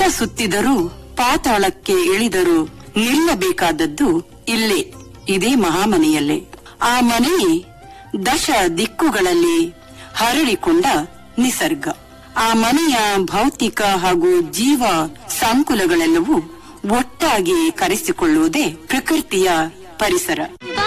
ಸುತ್ತಿದರೂ ಪಾತಾಳಕ್ಕೆ ಇಳಿದರೂ ನಿಲ್ಲಬೇಕಾದದ್ದು ಇಲ್ಲೇ, ಇದೇ ಮಹಾಮನೆಯಲ್ಲೇ. ಆ ಮನೆಯೇ ದಶ ದಿಕ್ಕುಗಳಲ್ಲಿ ಹರಡಿಕೊಂಡ ನಿಸರ್ಗ. ಆ ಮನೆಯ ಭೌತಿಕ ಹಾಗೂ ಜೀವ ಸಂಕುಲಗಳೆಲ್ಲವೂ ಒಟ್ಟಾಗಿ ಕರೆಸಿಕೊಳ್ಳುವುದೇ ಪ್ರಕೃತಿಯ ಪರಿಸರ.